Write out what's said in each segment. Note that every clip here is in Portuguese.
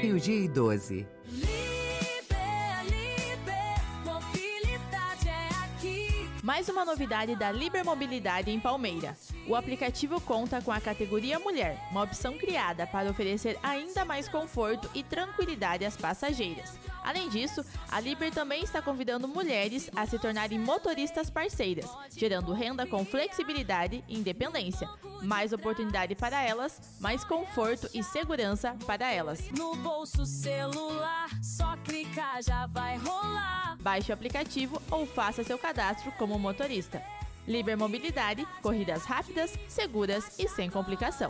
Rio de 12. Mobilidade é aqui. Mais uma novidade da Liber Mobilidade em Palmeira. O aplicativo conta com a categoria Mulher, uma opção criada para oferecer ainda mais conforto e tranquilidade às passageiras. Além disso, a Liber também está convidando mulheres a se tornarem motoristas parceiras, gerando renda com flexibilidade e independência. Mais oportunidade para elas, mais conforto e segurança para elas. No bolso celular, só clicar já vai rolar. Baixe o aplicativo ou faça seu cadastro como motorista. Liber Mobilidade, corridas rápidas, seguras e sem complicação.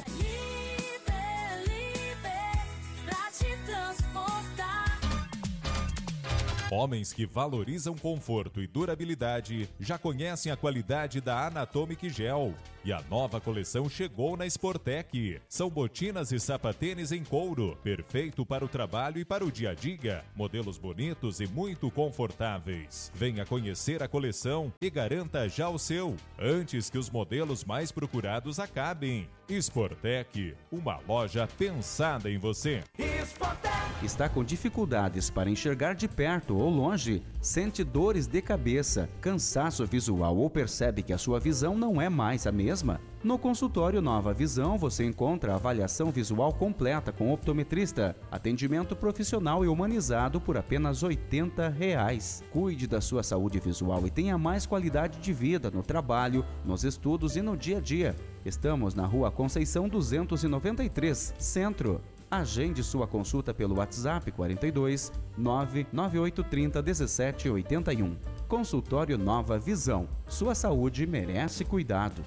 Pra te transportar. Homens que valorizam conforto e durabilidade já conhecem a qualidade da Anatomic Gel. E a nova coleção chegou na Sportec. São botinas e sapatênis em couro, perfeito para o trabalho e para o dia a dia. Modelos bonitos e muito confortáveis. Venha conhecer a coleção e garanta já o seu, antes que os modelos mais procurados acabem. Sportec, uma loja pensada em você. Está com dificuldades para enxergar de perto ou longe? Sente dores de cabeça, cansaço visual ou percebe que a sua visão não é mais a mesma? No consultório Nova Visão você encontra avaliação visual completa com optometrista, atendimento profissional e humanizado por apenas R$ 80. Cuide da sua saúde visual e tenha mais qualidade de vida no trabalho, nos estudos e no dia a dia. Estamos na Rua Conceição 293, Centro. Agende sua consulta pelo WhatsApp 42 99830 1781. Consultório Nova Visão. Sua saúde merece cuidado.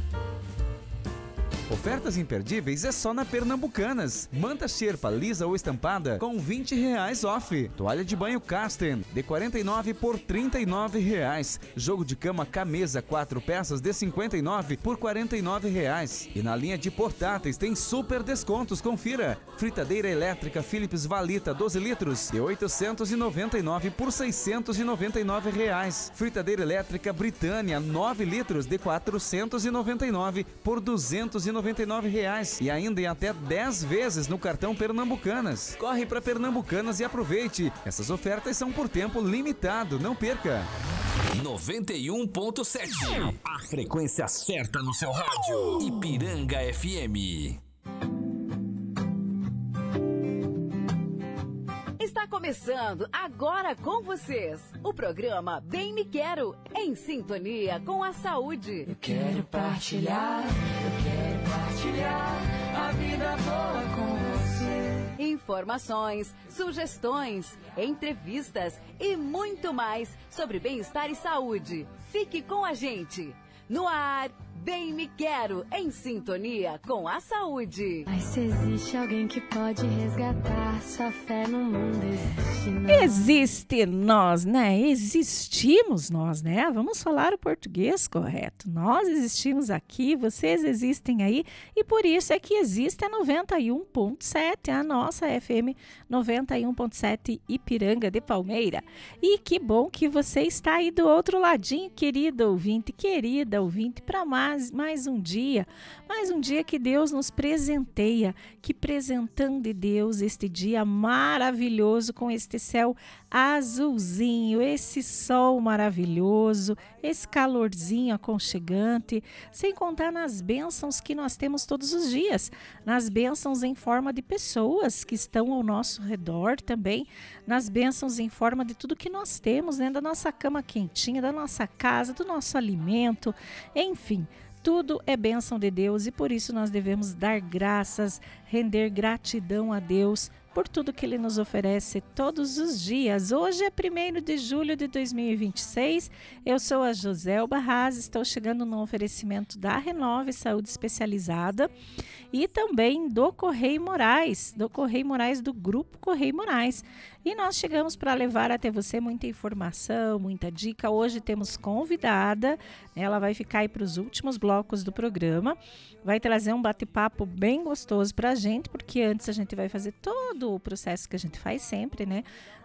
Ofertas imperdíveis é só na Pernambucanas. Manta xerpa lisa ou estampada com R$ 20 off. Toalha de banho Casten de R$ 49 por R$ 39. Jogo de cama Camesa 4 peças de R$ 59 por R$ 49. E na linha de portáteis tem super descontos, confira. Fritadeira elétrica Philips Valita 12 litros de R$ 899 por R$ 699. Fritadeira elétrica Britânia 9 litros de R$ 499 por R$ 299. E ainda em até 10 vezes no cartão Pernambucanas. Corre para Pernambucanas e aproveite. Essas ofertas são por tempo limitado, não perca. 91.7. A frequência certa no seu rádio. Ipiranga FM. Está começando agora com vocês o programa Bem Me Quero, em sintonia com a saúde. Eu quero partilhar a vida boa com você. Informações, sugestões, entrevistas e muito mais sobre bem-estar e saúde. Fique com a gente. No ar, Bem Me Quero, em sintonia com a saúde. Mas se existe alguém que pode resgatar sua fé no mundo, existe não. Existe nós, né? Existimos nós, né? Vamos falar o português correto. Nós existimos aqui, vocês existem aí, e por isso é que existe a 91.7, a nossa FM 91.7 Ipiranga de Palmeira. E que bom que você está aí do outro ladinho, querido ouvinte, querida ouvinte, para mais um dia que Deus nos presenteia, que presentando de Deus este dia maravilhoso com este céu azulzinho, esse sol maravilhoso, esse calorzinho aconchegante, sem contar nas bênçãos que nós temos todos os dias, nas bênçãos em forma de pessoas que estão ao nosso redor também, nas bênçãos em forma de tudo que nós temos, né, da nossa cama quentinha, da nossa casa, do nosso alimento, enfim. Tudo é bênção de Deus e por isso nós devemos dar graças, render gratidão a Deus por tudo que Ele nos oferece todos os dias. Hoje é 1º de julho de 2026, eu sou a Joselba Haas, estou chegando no oferecimento da Renove Saúde Especializada e também do Correio Moraes, do Grupo Correio Moraes. E nós chegamos para levar até você muita informação, muita dica. Hoje temos convidada, ela vai ficar aí para os últimos blocos do programa, vai trazer um bate-papo bem gostoso para a gente, porque antes a gente vai fazer todo o processo que a gente faz sempre, né?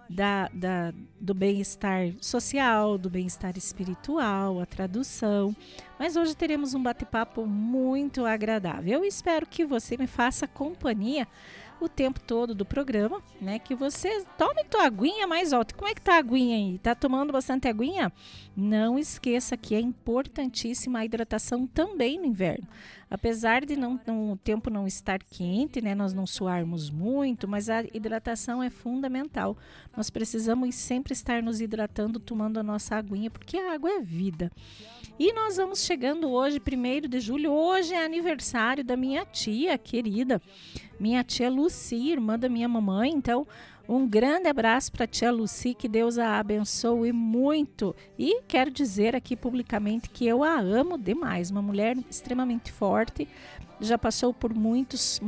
Do bem-estar social, do bem-estar espiritual, a tradução. Mas hoje teremos um bate-papo muito agradável. Eu espero que você me faça companhia o tempo todo do programa, né? Que você tome tua aguinha mais alta. Como é que tá a aguinha aí? Tá tomando bastante aguinha? Não esqueça que é importantíssima a hidratação também no inverno. Apesar de o tempo não estar quente, né, nós não suarmos muito, mas a hidratação é fundamental. Nós precisamos sempre estar nos hidratando, tomando a nossa aguinha, porque a água é vida. E nós vamos chegando hoje, 1º de julho, hoje é aniversário da minha tia querida, minha tia Luci, irmã da minha mamãe. Então, um grande abraço para a tia Luci, que Deus a abençoe muito. E quero dizer aqui publicamente que eu a amo demais, uma mulher extremamente forte, já passou por muitos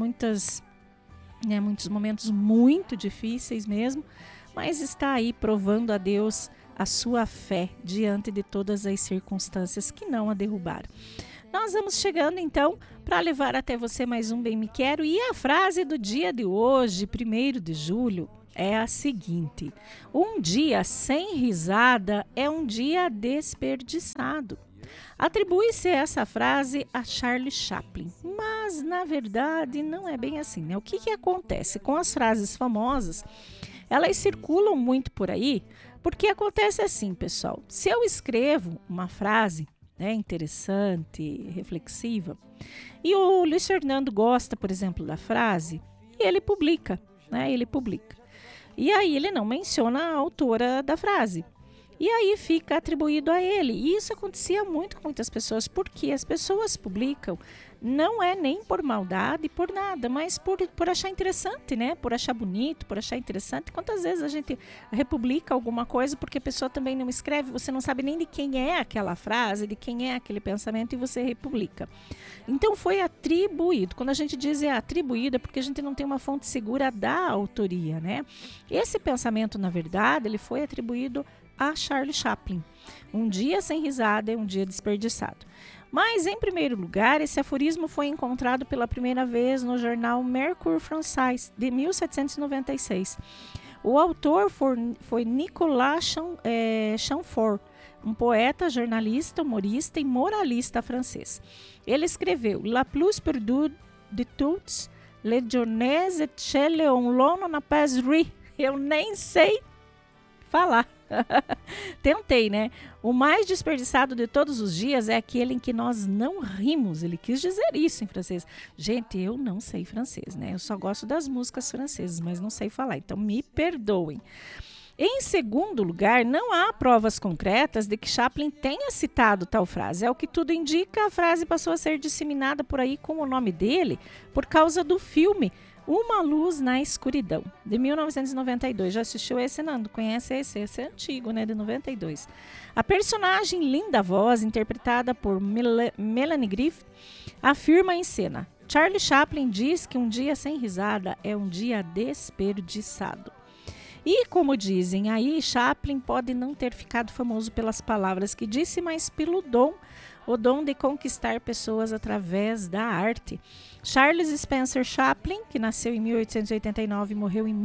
momentos muito difíceis mesmo, mas está aí provando a Deus a sua fé diante de todas as circunstâncias que não a derrubaram. Nós vamos chegando então para levar até você mais um Bem Me Quero, e a frase do dia de hoje, 1º de julho, é a seguinte: um dia sem risada é um dia desperdiçado. Atribui-se essa frase a Charlie Chaplin, mas na verdade não é bem assim, né? O que acontece com as frases famosas? Elas circulam muito por aí, porque acontece assim, pessoal. Se eu escrevo uma frase, né, interessante, reflexiva, e o Luiz Fernando gosta, por exemplo, da frase, e ele publica, né? E aí ele não menciona a autora da frase. E aí fica atribuído a ele. E isso acontecia muito com muitas pessoas, porque as pessoas publicam, não é nem por maldade, por nada, mas por achar interessante, né? Por achar bonito, por achar interessante. Quantas vezes a gente republica alguma coisa porque a pessoa também não escreve, você não sabe nem de quem é aquela frase, de quem é aquele pensamento, e você republica. Então foi atribuído. Quando a gente diz é atribuído, é porque a gente não tem uma fonte segura da autoria, né? Esse pensamento, na verdade, ele foi atribuído a Charlie Chaplin. Um dia sem risada é um dia desperdiçado. Mas, em primeiro lugar, esse aforismo foi encontrado pela primeira vez no jornal Mercure Français, de 1796. O autor foi Nicolas Chamfort, um poeta, jornalista, humorista e moralista francês. Ele escreveu La plus perdue de toutes les journées et chez l'on n'a pas ri. Eu nem sei falar. Tentei, né? O mais desperdiçado de todos os dias é aquele em que nós não rimos. Ele quis dizer isso em francês. Gente, eu não sei francês, né? Eu só gosto das músicas francesas, mas não sei falar, então me perdoem. Em segundo lugar, não há provas concretas de que Chaplin tenha citado tal frase. É o que tudo indica, a frase passou a ser disseminada por aí com o nome dele por causa do filme Uma Luz na Escuridão, de 1992. Já assistiu esse, Nando? Conhece esse? Esse é antigo, né? De 92. A personagem Linda Voz, interpretada por Melanie Griffith, afirma em cena: Charlie Chaplin diz que um dia sem risada é um dia desperdiçado. E, como dizem aí, Chaplin pode não ter ficado famoso pelas palavras que disse, mas pelo dom, o dom de conquistar pessoas através da arte. Charles Spencer Chaplin, que nasceu em 1889 e morreu em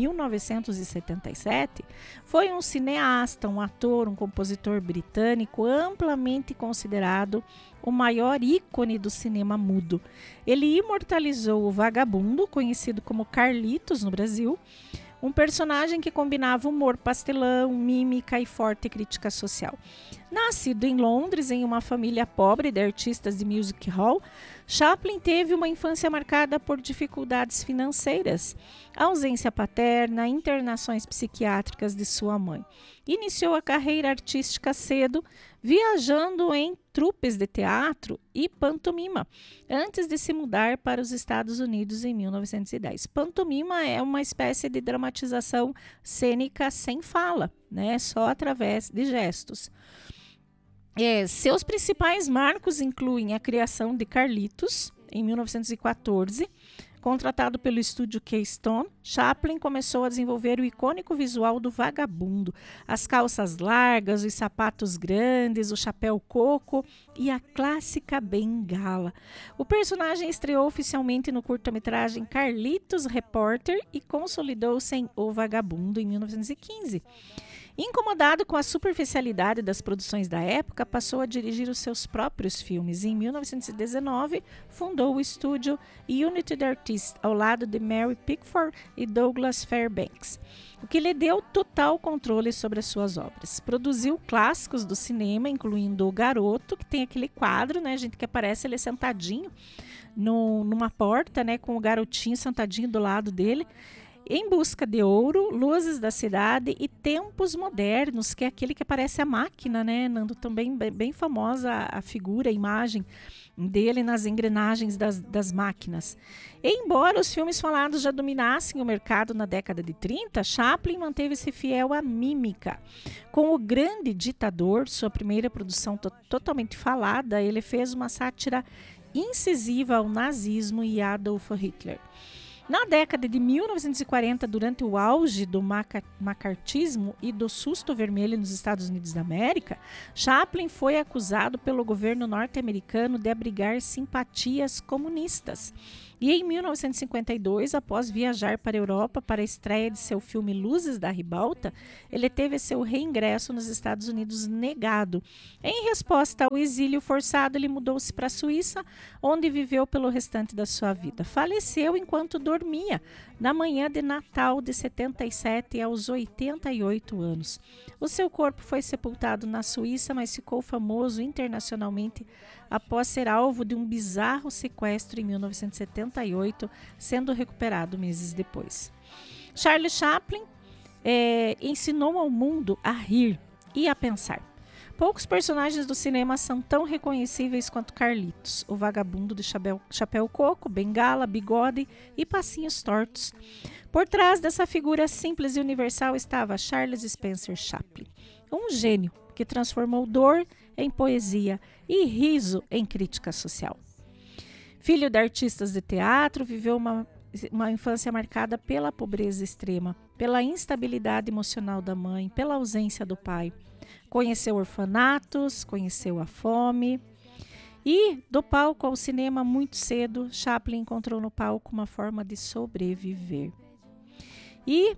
1977, foi um cineasta, um ator, um compositor britânico amplamente considerado o maior ícone do cinema mudo. Ele imortalizou o vagabundo, conhecido como Carlitos no Brasil, um personagem que combinava humor pastelão, mímica e forte crítica social. Nascido em Londres, em uma família pobre de artistas de music hall, Chaplin teve uma infância marcada por dificuldades financeiras, ausência paterna, internações psiquiátricas de sua mãe. Iniciou a carreira artística cedo, viajando em trupes de teatro e pantomima, antes de se mudar para os Estados Unidos em 1910. Pantomima é uma espécie de dramatização cênica sem fala, né? Só através de gestos. Seus principais marcos incluem a criação de Carlitos, em 1914. Contratado pelo estúdio Keystone, Chaplin começou a desenvolver o icônico visual do vagabundo, as calças largas, os sapatos grandes, o chapéu coco e a clássica bengala. O personagem estreou oficialmente no curta-metragem Carlitos Repórter e consolidou-se em O Vagabundo em 1915. Incomodado com a superficialidade das produções da época, passou a dirigir os seus próprios filmes e, em 1919, fundou o estúdio United Artists, ao lado de Mary Pickford e Douglas Fairbanks, o que lhe deu total controle sobre as suas obras. Produziu clássicos do cinema, incluindo O Garoto, que tem aquele quadro, né, gente, que aparece ele sentadinho numa porta, né, com o garotinho sentadinho do lado dele. Em Busca de Ouro, Luzes da Cidade e Tempos Modernos, que é aquele que aparece a máquina, né, Nando? Também bem famosa a figura, a imagem dele nas engrenagens das máquinas. E, embora os filmes falados já dominassem o mercado na década de 30, Chaplin manteve-se fiel à mímica. Com O Grande Ditador, sua primeira produção totalmente falada, ele fez uma sátira incisiva ao nazismo e Adolf Hitler. Na década de 1940, durante o auge do macartismo e do susto vermelho nos Estados Unidos da América, Chaplin foi acusado pelo governo norte-americano de abrigar simpatias comunistas. E em 1952, após viajar para a Europa para a estreia de seu filme Luzes da Ribalta, ele teve seu reingresso nos Estados Unidos negado. Em resposta ao exílio forçado, ele mudou-se para a Suíça, onde viveu pelo restante da sua vida. Faleceu enquanto dormia, na manhã de Natal de 77, aos 88 anos. O seu corpo foi sepultado na Suíça, mas ficou famoso internacionalmente após ser alvo de um bizarro sequestro em 1978, sendo recuperado meses depois. Charlie Chaplin ensinou ao mundo a rir e a pensar. Poucos personagens do cinema são tão reconhecíveis quanto Carlitos, o vagabundo de chapéu coco, bengala, bigode e passinhos tortos. Por trás dessa figura simples e universal estava Charles Spencer Chaplin, um gênio que transformou dor em poesia e riso em crítica social. Filho de artistas de teatro, viveu uma infância marcada pela pobreza extrema, pela instabilidade emocional da mãe, pela ausência do pai. Conheceu orfanatos, conheceu a fome. E do palco ao cinema muito cedo, Chaplin encontrou no palco uma forma de sobreviver. E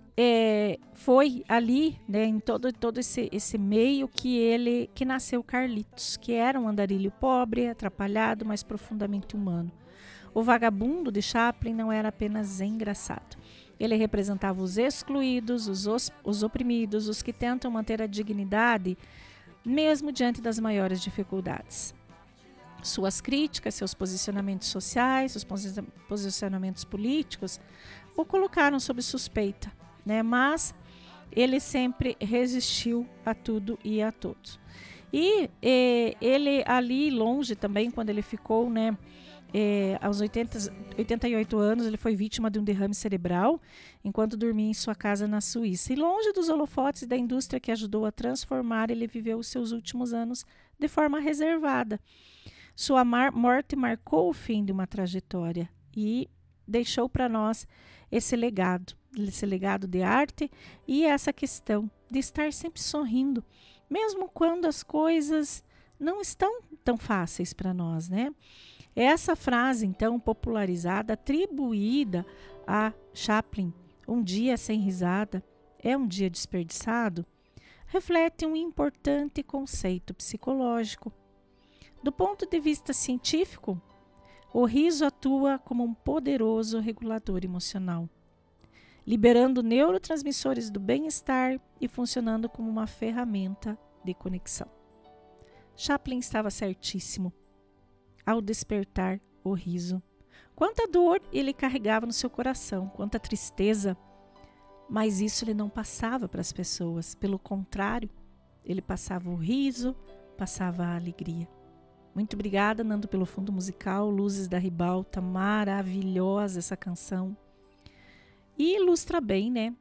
foi ali, né, em todo esse meio que nasceu Carlitos, que era um andarilho pobre, atrapalhado, mas profundamente humano. O vagabundo de Chaplin não era apenas engraçado. Ele representava os excluídos, os oprimidos, os que tentam manter a dignidade, mesmo diante das maiores dificuldades. Suas críticas, seus posicionamentos sociais, seus posicionamentos políticos o colocaram sob suspeita, né? Mas ele sempre resistiu a tudo e a todos. E ele ali longe também, quando ele ficou, né, aos 88 anos, ele foi vítima de um derrame cerebral enquanto dormia em sua casa na Suíça. E longe dos holofotes da indústria que ajudou a transformar, ele viveu os seus últimos anos de forma reservada. Sua morte marcou o fim de uma trajetória e deixou para nós esse legado de arte e essa questão de estar sempre sorrindo, mesmo quando as coisas não estão tão fáceis para nós, né? Essa frase, então, popularizada, atribuída a Chaplin, um dia sem risada é um dia desperdiçado, reflete um importante conceito psicológico. Do ponto de vista científico, o riso atua como um poderoso regulador emocional, liberando neurotransmissores do bem-estar e funcionando como uma ferramenta de conexão. Chaplin estava certíssimo ao despertar o riso. Quanta dor ele carregava no seu coração, quanta tristeza, mas isso ele não passava para as pessoas. Pelo contrário, ele passava o riso, passava a alegria. Muito obrigada, Nando, pelo fundo musical, Luzes da Ribalta, maravilhosa essa canção. E ilustra bem, né?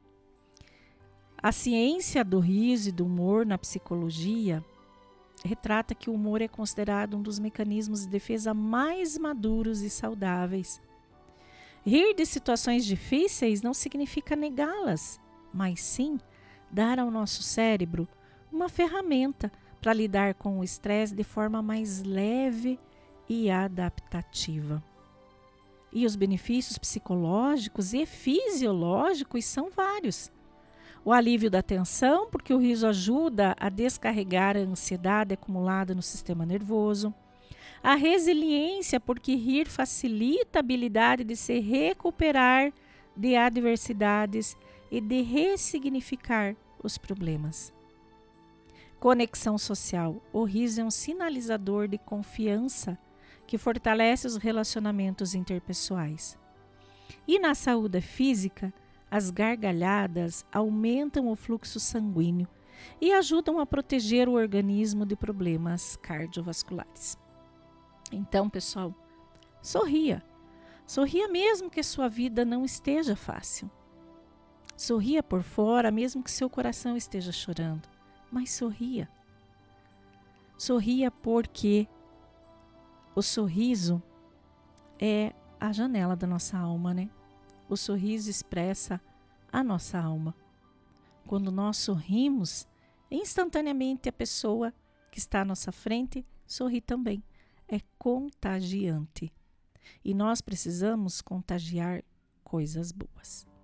A ciência do riso e do humor na psicologia retrata que o humor é considerado um dos mecanismos de defesa mais maduros e saudáveis. Rir de situações difíceis não significa negá-las, mas sim dar ao nosso cérebro uma ferramenta para lidar com o estresse de forma mais leve e adaptativa. E os benefícios psicológicos e fisiológicos são vários. O alívio da tensão, porque o riso ajuda a descarregar a ansiedade acumulada no sistema nervoso. A resiliência, porque rir facilita a habilidade de se recuperar de adversidades e de ressignificar os problemas. Conexão social. O riso é um sinalizador de confiança que fortalece os relacionamentos interpessoais. E na saúde física, as gargalhadas aumentam o fluxo sanguíneo e ajudam a proteger o organismo de problemas cardiovasculares. Então, pessoal, sorria. Sorria mesmo que a sua vida não esteja fácil. Sorria por fora, mesmo que seu coração esteja chorando. Mas sorria. Sorria porque o sorriso é a janela da nossa alma, né? O sorriso expressa a nossa alma. Quando nós sorrimos, instantaneamente a pessoa que está à nossa frente sorri também. É contagiante. E nós precisamos contagiar coisas boas.